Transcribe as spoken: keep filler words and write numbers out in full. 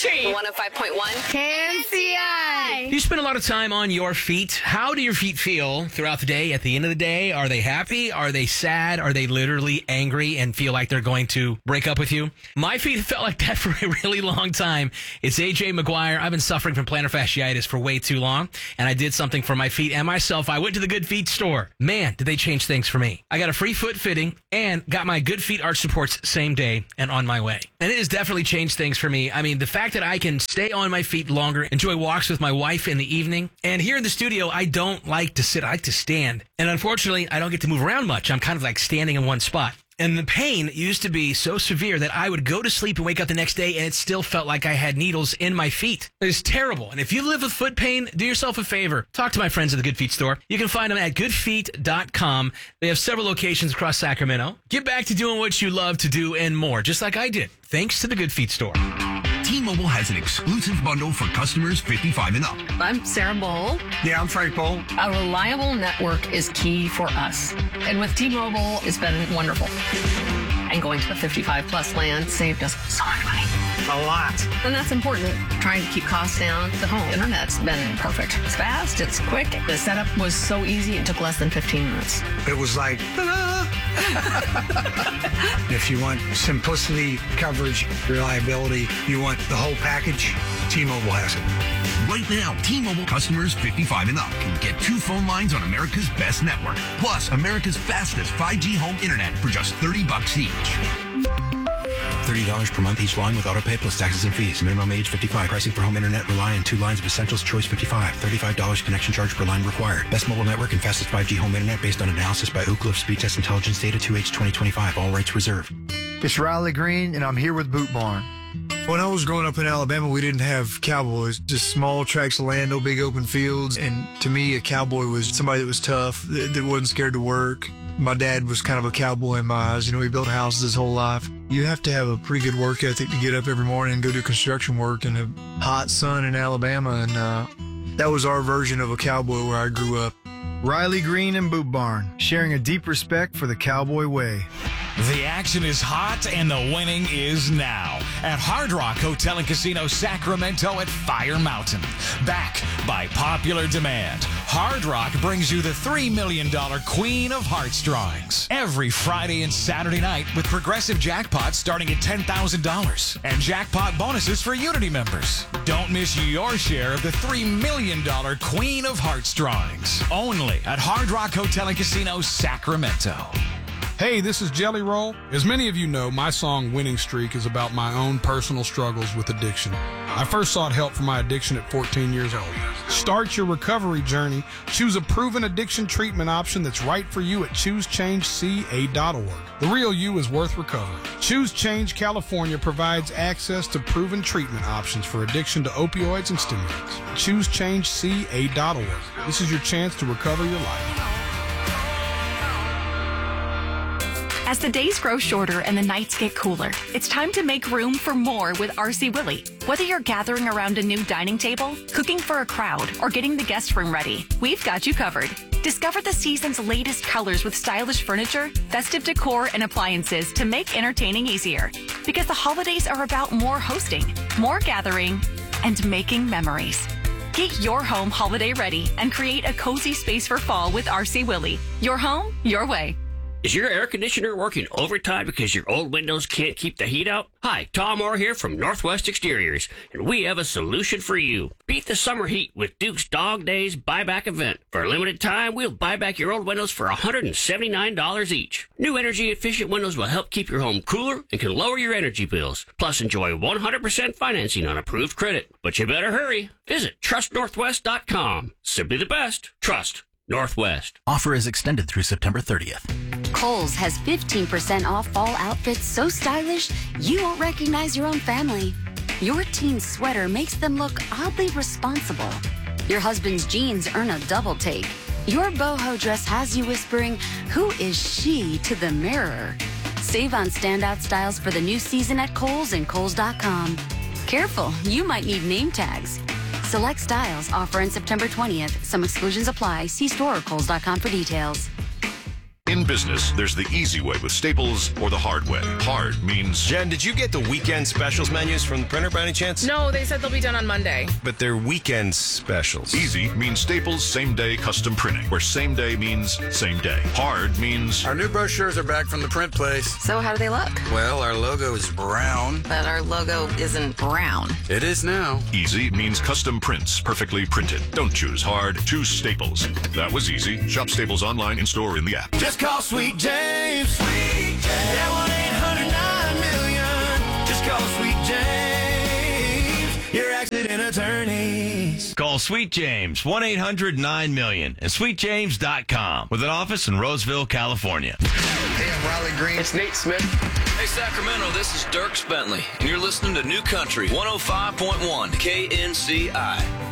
Country one oh five point one. K N C I. You spend a lot of time on your feet. How do your feet feel throughout the day? At the end of the day, are they happy? Are they sad? Are they literally angry and feel like they're going to break up with you? My feet felt like that for a really long time. It's A J McGuire. I've been suffering from plantar fasciitis for way too long, and I did something for my feet and myself. I went to the Good Feet store. Man, did they change things for me. I got a free foot fitting and got my Good Feet arch supports same day and on my way. And it has definitely changed things for me. I mean, the fact that I can stay on my feet longer, enjoy walks with my wife in the evening. And here in the studio, I don't like to sit. I like to stand. And unfortunately, I don't get to move around much. I'm kind of like standing in one spot. And the pain used to be so severe that I would go to sleep and wake up the next day and it still felt like I had needles in my feet. It is terrible. And if you live with foot pain, do yourself a favor. Talk to my friends at the Good Feet store. You can find them at good feet dot com. They have several locations across Sacramento. Get back to doing what you love to do and more, just like I did, thanks to the Good Feet store. T-Mobile has an exclusive bundle for customers fifty-five and up. I'm Sarah Bowl. Yeah, I'm Frank Bowl. A reliable network is key for us. And with T-Mobile, it's been wonderful. And going to the fifty-five plus land saved us so much money. A lot. And that's important. Trying to keep costs down. The home internet's been perfect. It's fast, it's quick. The setup was so easy, it took less than fifteen minutes. It was like, if you want simplicity, coverage, reliability, you want the whole package, T-Mobile has it. Right now, T-Mobile customers fifty-five and up can get two phone lines on America's best network, plus America's fastest five G home internet for just thirty bucks each. thirty dollars per month each line with auto pay plus taxes and fees. Minimum age fifty-five. Pricing for home internet rely on two lines of Essentials Choice fifty-five. thirty-five dollars connection charge per line required. Best mobile network and fastest five G home internet based on analysis by Ookla of Speed Test Intelligence Data two H twenty twenty-five. All rights reserved. It's Riley Green, and I'm here with Boot Barn. When I was growing up in Alabama, we didn't have cowboys, just small tracts of land, no big open fields. And to me, a cowboy was somebody that was tough, that, that wasn't scared to work. My dad was kind of a cowboy in my eyes. You know, he built houses his whole life. You have to have a pretty good work ethic to get up every morning and go do construction work in a hot sun in Alabama. And uh, that was our version of a cowboy where I grew up. Riley Green and Boot Barn, sharing a deep respect for the cowboy way. The action is hot and the winning is now at Hard Rock Hotel and Casino Sacramento at Fire Mountain. Back by popular demand, Hard Rock brings you the three million dollars Queen of Hearts drawings every Friday and Saturday night with progressive jackpots starting at ten thousand dollars and jackpot bonuses for Unity members. Don't miss your share of the three million dollars Queen of Hearts drawings only at Hard Rock Hotel and Casino Sacramento. Hey, this is Jelly Roll. As many of you know, my song Winning Streak is about my own personal struggles with addiction. I first sought help for my addiction at fourteen years old. Start your recovery journey. Choose a proven addiction treatment option that's right for you at choose change c a dot org. The real you is worth recovering. Choose Change California provides access to proven treatment options for addiction to opioids and stimulants. choose change c a dot org. This is your chance to recover your life. As the days grow shorter and the nights get cooler, it's time to make room for more with R C Willey. Whether you're gathering around a new dining table, cooking for a crowd, or getting the guest room ready, we've got you covered. Discover the season's latest colors with stylish furniture, festive decor, and appliances to make entertaining easier. Because the holidays are about more hosting, more gathering, and making memories. Get your home holiday ready and create a cozy space for fall with R C Willey. Your home, your way. Is your air conditioner working overtime because your old windows can't keep the heat out? Hi, Tom Moore here from Northwest Exteriors, and we have a solution for you. Beat the summer heat with Duke's Dog Days buyback event. For a limited time, we'll buy back your old windows for one hundred seventy-nine dollars each. New energy-efficient windows will help keep your home cooler and can lower your energy bills. Plus, enjoy one hundred percent financing on approved credit. But you better hurry. Visit trust northwest dot com. Simply the best. Trust Northwest. Offer is extended through September thirtieth. Kohl's has fifteen percent off fall outfits so stylish you won't recognize your own family. Your teen's sweater makes them look oddly responsible. Your husband's jeans earn a double take. Your boho dress has you whispering, "Who is she?" to the mirror. Save on standout styles for the new season at Kohl's and Kohl's dot com. Careful, you might need name tags. Select styles offer in September twentieth. Some exclusions apply. See store or Kohl's dot com for details. In business, there's the easy way with Staples or the hard way. Hard means... Jen, did you get the weekend specials menus from the printer by any chance? No, they said they'll be done on Monday. But they're weekend specials. Easy means Staples same-day custom printing, where same day means same day. Hard means... Our new brochures are back from the print place. So how do they look? Well, our logo is brown. But our logo isn't brown. It is now. Easy means custom prints, perfectly printed. Don't choose hard, choose Staples. That was easy. Shop Staples online, in-store, in the app. Just call Sweet James. Sweet James. At one eight hundred nine million. Just call Sweet James. Your accident attorneys. Call Sweet James, one eight hundred nine million and sweet james dot com with an office in Roseville, California. Hey, I'm Riley Green. It's Nate Smith. Hey, Sacramento, this is Dirk Bentley, and you're listening to New Country one oh five point one K N C I.